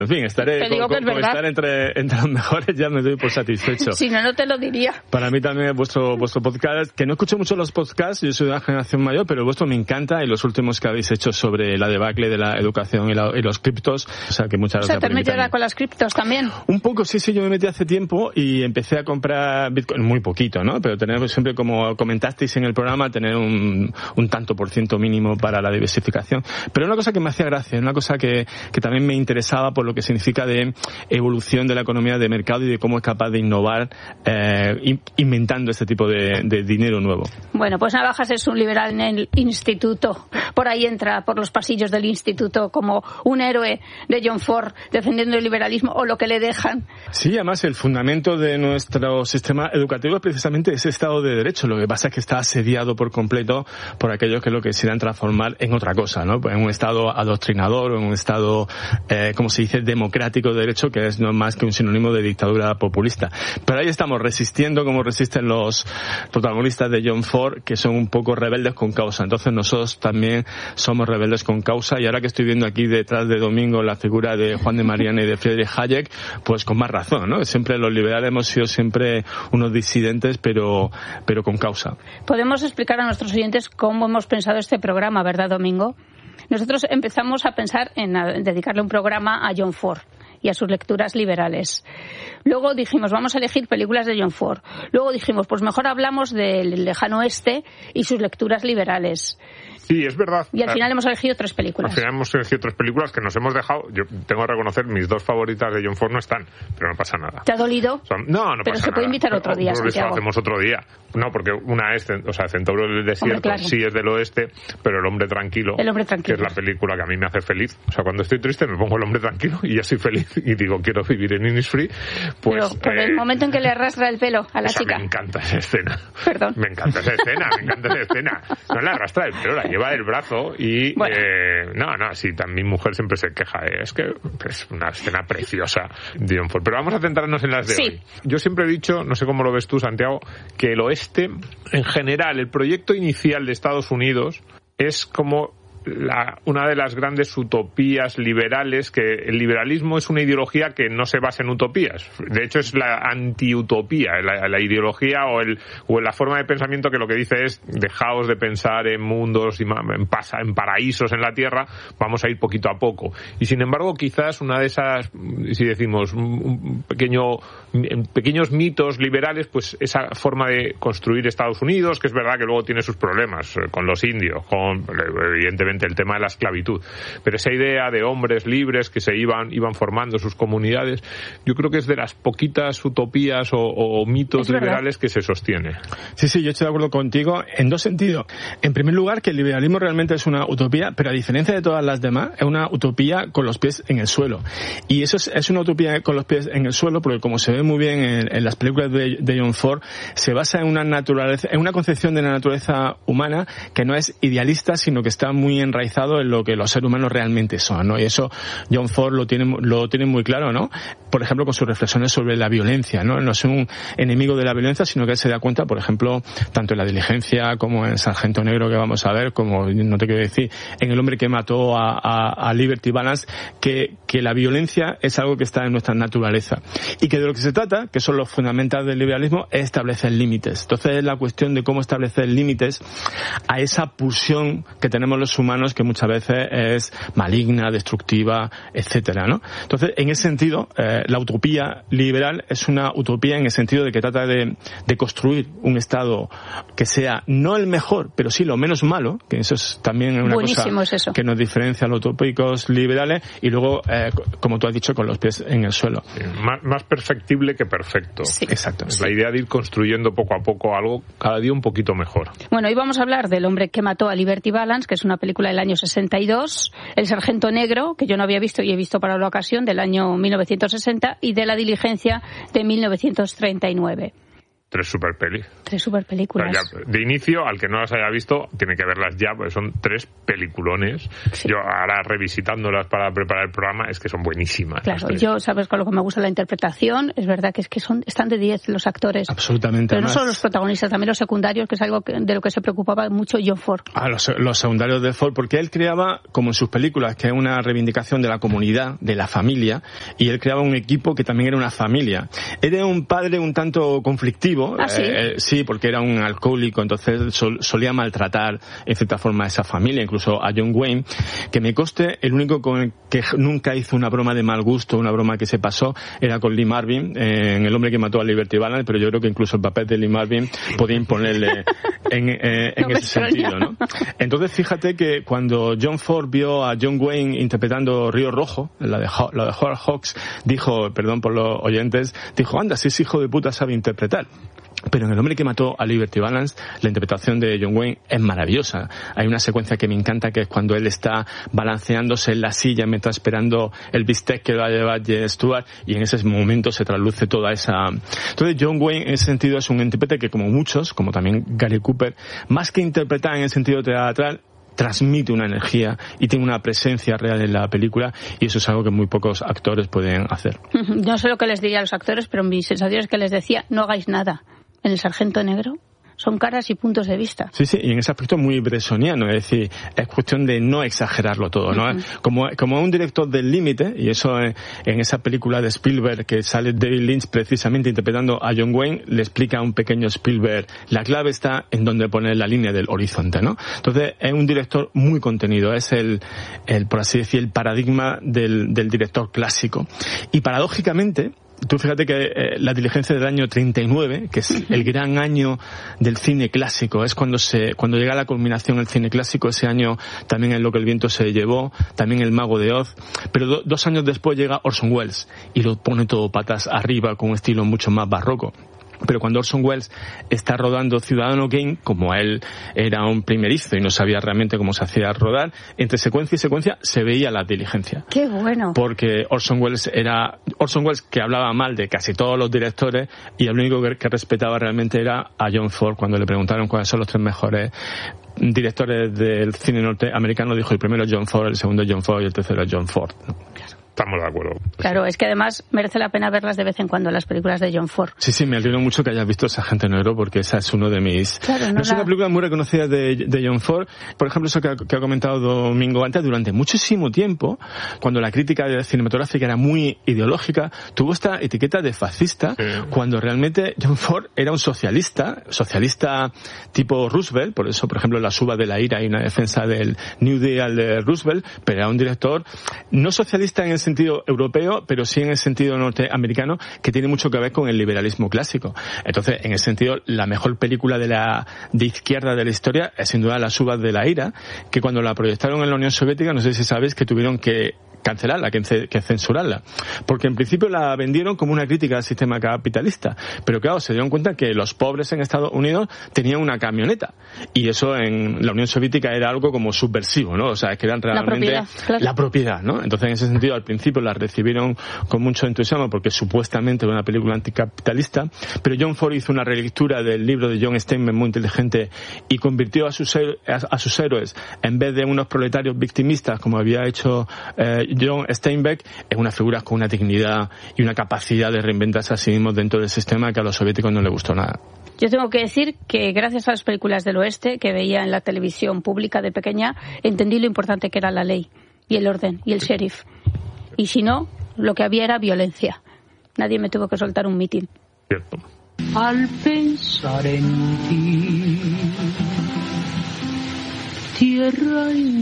En fin, estaré con estar entre los mejores, ya me doy por satisfecho. Si no, no te lo diría. Para mí también vuestro podcast, que no escucho mucho los podcasts, yo soy de la generación mayor, pero el vuestro me encanta, y los últimos que habéis hecho sobre la debacle de la educación y los criptos, o sea que muchas gracias. ¿te has metido ahora con las criptos también? Un poco, sí, yo me metí hace tiempo y empecé a comprar Bitcoin, muy poquito, ¿no? Pero tener siempre, como comentasteis en el programa, tener un tanto por ciento mínimo para la diversificación. Pero una cosa que me hacía gracia, una cosa que también me interesaba por lo que significa de evolución de la economía de mercado y de cómo es capaz de innovar inventando este tipo de dinero nuevo. Bueno, pues Navajas es un liberal en el instituto. Por ahí entra por los pasillos del instituto como un héroe de John Ford defendiendo el liberalismo, o lo que le dejan. Sí, además el fundamento de nuestro sistema educativo es precisamente ese Estado de Derecho. Lo que pasa es que está asediado por completo por aquellos que lo quisieran transformar en otra cosa, ¿no? En un Estado adoctrinador o en un Estado, como se dice, democrático de derecho, que es no más que un sinónimo de dictadura populista. Pero ahí estamos resistiendo como resisten los protagonistas de John Ford, que son un poco rebeldes con causa. Entonces nosotros también somos rebeldes con causa, y ahora que estoy viendo aquí detrás de Domingo la figura de Juan de Mariana y de Friedrich Hayek, pues con más razón, ¿no? Siempre los liberales hemos sido siempre unos disidentes, pero con causa. Podemos explicar a nuestros oyentes cómo hemos pensado este programa, ¿verdad, Domingo? Nosotros empezamos a pensar en dedicarle un programa a John Ford y a sus lecturas liberales. Luego dijimos, vamos a elegir películas de John Ford. Luego dijimos, pues mejor hablamos del lejano oeste y sus lecturas liberales. Sí, es verdad. Y al final hemos elegido 3 películas. Al final hemos elegido 3 películas que nos hemos dejado. Yo tengo que reconocer, mis 2 favoritas de John Ford no están, pero no pasa nada. ¿Te ha dolido? No pasa nada. Pero se puede invitar otro día, Santiago. Eso lo hacemos otro día. No, porque una es, Centauro del Desierto, hombre, claro, sí es del oeste, pero El Hombre Tranquilo, que es la película que a mí me hace feliz. O sea, cuando estoy triste me pongo El Hombre Tranquilo y ya soy feliz y digo, quiero vivir en Innisfree. Pues, pero el momento en que le arrastra el pelo a la chica. Me encanta esa escena. Perdón. Me encanta esa escena. No le arrastra el pelo, la lleva del brazo y... Bueno. Sí, también mi mujer siempre se queja. Es que es una escena preciosa de John Ford. Pero vamos a centrarnos en las de hoy. Yo siempre he dicho, no sé cómo lo ves tú, Santiago, que el oeste, en general, el proyecto inicial de Estados Unidos es como una de las grandes utopías liberales, que el liberalismo es una ideología que no se basa en utopías. De hecho, es la antiutopía, la ideología o la forma de pensamiento que lo que dice es dejaos de pensar en mundos, en paraísos en la tierra, vamos a ir poquito a poco. Y sin embargo, quizás una de esas, si decimos, pequeños mitos liberales, pues esa forma de construir Estados Unidos, que es verdad que luego tiene sus problemas con los indios, con evidentemente el tema de la esclavitud, pero esa idea de hombres libres que se iban formando sus comunidades, yo creo que es de las poquitas utopías o mitos liberales que se sostiene. Sí, yo estoy de acuerdo contigo en 2 sentidos. En primer lugar, que el liberalismo realmente es una utopía, pero a diferencia de todas las demás, es una utopía con los pies en el suelo. Y eso es una utopía con los pies en el suelo porque, como se ve muy bien en las películas de John Ford, se basa en una concepción de la naturaleza humana que no es idealista, sino que está muy enraizado en lo que los seres humanos realmente son, ¿no? Y eso John Ford lo tiene muy claro, ¿no? Por ejemplo, con sus reflexiones sobre la violencia, ¿no? No es un enemigo de la violencia, sino que él se da cuenta, por ejemplo, tanto en La Diligencia como en Sargento Negro, que vamos a ver, como no te quiero decir, en El hombre que mató a Liberty Balance, que la violencia es algo que está en nuestra naturaleza. Y que de lo que se trata, que son los fundamentales del liberalismo, es establecer límites. Entonces es la cuestión de cómo establecer límites a esa pulsión que tenemos los humanos, que muchas veces es maligna, destructiva, etcétera, ¿no? Entonces, en ese sentido, la utopía liberal es una utopía en el sentido de que trata de construir un Estado que sea no el mejor, pero sí lo menos malo, que eso es también una buenísimo, cosa que nos diferencia a los utópicos liberales, y luego, como tú has dicho, con los pies en el suelo. Sí, más perfectible que perfecto. Sí. Exacto. Es la idea de ir construyendo poco a poco algo cada día un poquito mejor. Bueno, hoy vamos a hablar del hombre que mató a Liberty Balance, que es una película del año 62, El Sargento Negro, que yo no había visto y he visto para la ocasión, del año 1960, y de La Diligencia, de 1939. 3 super pelis. 3 super películas. O sea, ya, de inicio, al que no las haya visto, tiene que verlas ya, porque son 3 peliculones. Sí. Yo ahora revisitándolas para preparar el programa, es que son buenísimas. Claro, yo sabes con lo que me gusta la interpretación, es verdad que están de 10 los actores. Absolutamente. Pero no solo los protagonistas, también los secundarios, que es algo de lo que se preocupaba mucho John Ford. Los secundarios de Ford, porque él creaba, como en sus películas, que es una reivindicación de la comunidad, de la familia, y él creaba un equipo que también era una familia. Era un padre un tanto conflictivo. ¿Ah, sí? Sí, porque era un alcohólico, entonces solía maltratar en cierta forma a esa familia, incluso a John Wayne, que me conste, el único con el que nunca hizo una broma de mal gusto, una broma que se pasó, era con Lee Marvin, en El hombre que mató a Liberty Balance, pero yo creo que incluso el papel de Lee Marvin podía imponerle en ese sentido, ¿no? Entonces fíjate que cuando John Ford vio a John Wayne interpretando Río Rojo, la de Howard Hawks, dijo, perdón por los oyentes, dijo, anda, si ese hijo de puta sabe interpretar. Pero en El hombre que mató a Liberty Balance, la interpretación de John Wayne es maravillosa. Hay una secuencia que me encanta, que es cuando él está balanceándose en la silla mientras esperando el bistec que va a llevar J. Stewart, y en ese momento se trasluce toda esa... Entonces John Wayne en ese sentido es un intérprete que, como muchos, como también Gary Cooper, más que interpretar en el sentido teatral, transmite una energía y tiene una presencia real en la película, y eso es algo que muy pocos actores pueden hacer. No sé lo que les diría a los actores, pero mi sensación es que les decía, no hagáis nada. En El sargento negro son caras y puntos de vista. Sí, y en ese aspecto muy bresoniano, es decir, es cuestión de no exagerarlo todo, ¿no? Como un director del límite, y eso en esa película de Spielberg que sale David Lynch precisamente interpretando a John Wayne, le explica a un pequeño Spielberg, la clave está en donde poner la línea del horizonte, ¿no? Entonces es un director muy contenido, es el por así decir, el paradigma del director clásico. Y paradójicamente, tú fíjate que La diligencia del año 39, que es el gran año del cine clásico, es cuando llega a la culminación el cine clásico. Ese año también en Lo que el viento se llevó, también El mago de Oz, pero 2 años después llega Orson Welles y lo pone todo patas arriba con un estilo mucho más barroco. Pero cuando Orson Welles está rodando Ciudadano Kane, como él era un primerizo y no sabía realmente cómo se hacía rodar, entre secuencia y secuencia se veía La diligencia. ¡Qué bueno! Porque Orson Welles que hablaba mal de casi todos los directores, y el único que respetaba realmente era a John Ford. Cuando le preguntaron cuáles son los 3 mejores directores del cine norteamericano, dijo el primero John Ford, el segundo John Ford y el tercero John Ford. Claro. Estamos de acuerdo. Claro, es que además merece la pena verlas de vez en cuando, las películas de John Ford. Sí, me alegro mucho que hayas visto Sargento Negro, porque esa es uno de mis... Claro, no es una película muy reconocida de John Ford. Por ejemplo, eso que ha comentado Domingo antes, durante muchísimo tiempo, cuando la crítica cinematográfica era muy ideológica, tuvo esta etiqueta de fascista, cuando realmente John Ford era un socialista tipo Roosevelt. Por eso, por ejemplo, La suba de la ira hay una defensa del New Deal de Roosevelt, pero era un director no socialista en el sentido europeo, pero sí en el sentido norteamericano, que tiene mucho que ver con el liberalismo clásico. Entonces, en ese sentido, la mejor película de izquierda de la historia es sin duda Las uvas de la ira, que cuando la proyectaron en la Unión Soviética, no sé si sabéis que tuvieron que cancelarla, que censurarla, porque en principio la vendieron como una crítica al sistema capitalista, pero claro, se dieron cuenta que los pobres en Estados Unidos tenían una camioneta, y eso en la Unión Soviética era algo como subversivo, ¿no? O sea, es que eran realmente la propiedad, ¿no? Entonces, en ese sentido, al principio la recibieron con mucho entusiasmo porque supuestamente era una película anticapitalista, pero John Ford hizo una relectura del libro de John Steinbeck muy inteligente y convirtió a sus héroes, en vez de unos proletarios victimistas como había hecho John Steinbeck, en unas figuras con una dignidad y una capacidad de reinventarse a sí mismos dentro del sistema que a los soviéticos no les gustó nada. Yo tengo que decir que gracias a las películas del oeste que veía en la televisión pública de pequeña, entendí lo importante que era la ley y el orden y el sheriff. Y si no, lo que había era violencia. Nadie me tuvo que soltar un mitin. Cierto. Al pensar en ti, tierra y